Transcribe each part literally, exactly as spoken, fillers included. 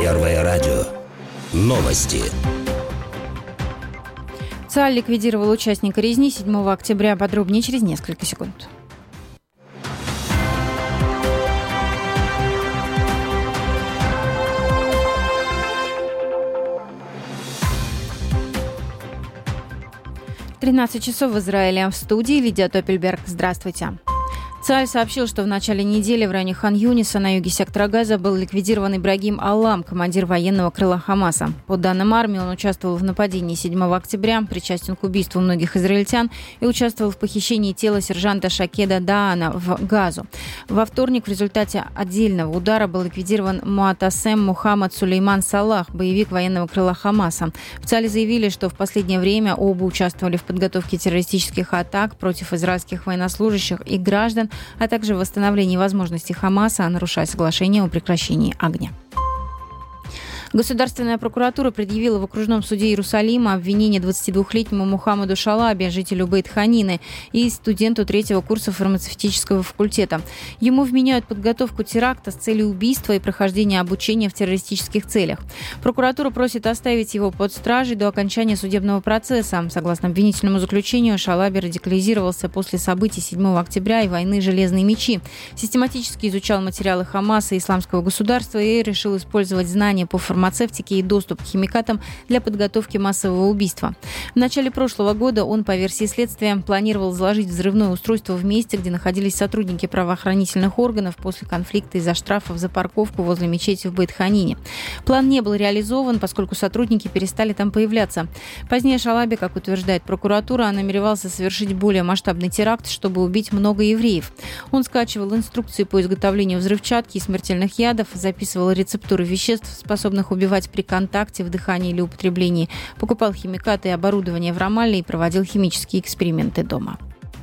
Первое радио. Новости. ЦАЛ ликвидировал участника резни седьмого октября. Подробнее через несколько секунд. тринадцать часов в Израиле. В студии Лидия Топельберг. Здравствуйте. ЦАЛ сообщил, что в начале недели в районе Хан-Юниса на юге сектора Газа был ликвидирован Ибрагим Аллам, командир военного крыла Хамаса. По данным армии, он участвовал в нападении седьмого октября, причастен к убийству многих израильтян и участвовал в похищении тела сержанта Шакеда Даана в Газу. Во вторник в результате отдельного удара был ликвидирован Муатасем Мухаммад Сулейман Салах, боевик военного крыла Хамаса. В ЦАЛе заявили, что в последнее время оба участвовали в подготовке террористических атак против израильских военнослужащих и граждан, а также в восстановлении возможностей Хамаса нарушать соглашение о прекращении огня. Государственная прокуратура предъявила в окружном суде Иерусалима обвинение двадцатидвухлетнему Мухаммаду Шалабе, жителю Бейт-Ханины и студенту третьего курса фармацевтического факультета. Ему вменяют подготовку теракта с целью убийства и прохождения обучения в террористических целях. Прокуратура просит оставить его под стражей до окончания судебного процесса. Согласно обвинительному заключению, Шалаби радикализировался после событий седьмого октября и войны «Железные мечи». Систематически изучал материалы Хамаса и Исламского государства и решил использовать знания по фармацевтике фармацевтики и доступ к химикатам для подготовки массового убийства. В начале прошлого года он, по версии следствия, планировал заложить взрывное устройство в месте, где находились сотрудники правоохранительных органов после конфликта из-за штрафов за парковку возле мечети в Бейт-Ханине. План не был реализован, поскольку сотрудники перестали там появляться. Позднее Шалаби, как утверждает прокуратура, намеревался совершить более масштабный теракт, чтобы убить много евреев. Он скачивал инструкции по изготовлению взрывчатки и смертельных ядов, записывал рецептуры веществ, способных убивать при контакте, вдыхании или употреблении, покупал химикаты и оборудование в Рамалле и проводил химические эксперименты дома.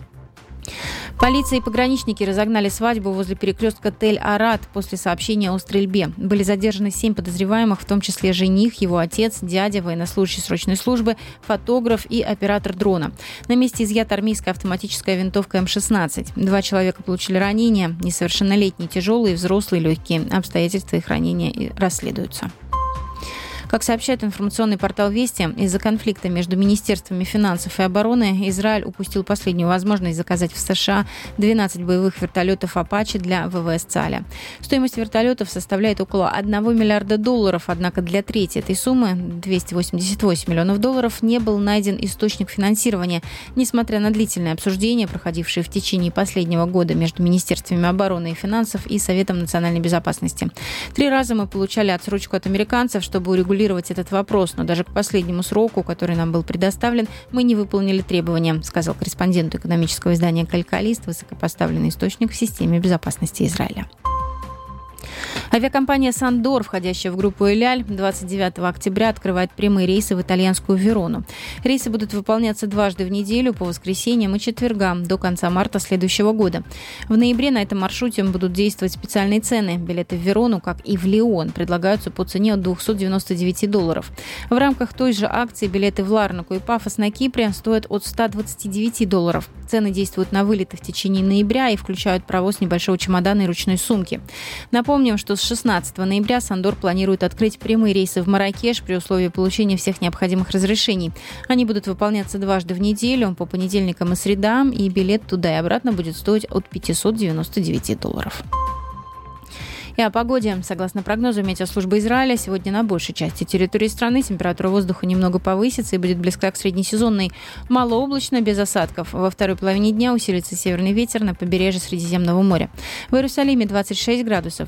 Полиция и пограничники разогнали свадьбу возле перекрестка Тель-Арат после сообщения о стрельбе. Были задержаны семь подозреваемых, в том числе жених, его отец, дядя, военнослужащий срочной службы, фотограф и оператор дрона. На месте изъята армейская автоматическая винтовка эм шестнадцать. Два человека получили ранения, несовершеннолетние тяжелые, взрослые легкие. Обстоятельства их ранения расследуются. Как сообщает информационный портал «Вести», из-за конфликта между министерствами финансов и обороны Израиль упустил последнюю возможность заказать в США двенадцать боевых вертолетов «Апачи» для ВВС ЦАЛя. Стоимость вертолетов составляет около одного миллиарда долларов, однако для трети этой суммы, двести восемьдесят восемь миллионов долларов, не был найден источник финансирования, несмотря на длительные обсуждения, проходившие в течение последнего года между Министерствами обороны и финансов и Советом национальной безопасности. Три раза мы получали отсрочку от американцев, чтобы урегулировать этот вопрос, но даже к последнему сроку, который нам был предоставлен, мы не выполнили требования, сказал корреспонденту экономического издания «Калькалист», высокопоставленный источник в системе безопасности Израиля. Авиакомпания «Сандор», входящая в группу «Эль-Аль», двадцать девятого октября открывает прямые рейсы в итальянскую Верону. Рейсы будут выполняться дважды в неделю по воскресеньям и четвергам до конца марта следующего года. В ноябре на этом маршруте будут действовать специальные цены. Билеты в Верону, как и в Лион, предлагаются по цене от двухсот девяноста девяти долларов. В рамках той же акции билеты в Ларнаку и Пафос на Кипре стоят от ста двадцати девяти долларов. Цены действуют на вылеты в течение ноября и включают провоз небольшого чемодана и ручной сумки. Напомним, что с шестнадцатого ноября «Сандор» планирует открыть прямые рейсы в Марракеш при условии получения всех необходимых разрешений. Они будут выполняться дважды в неделю, по понедельникам и средам, и билет туда и обратно будет стоить от пятисот девяноста девяти долларов. И о погоде. Согласно прогнозу Метеослужбы Израиля, сегодня на большей части территории страны температура воздуха немного повысится и будет близка к среднесезонной. Малооблачно, без осадков. Во второй половине дня усилится северный ветер на побережье Средиземного моря. В Иерусалиме двадцать шесть градусов,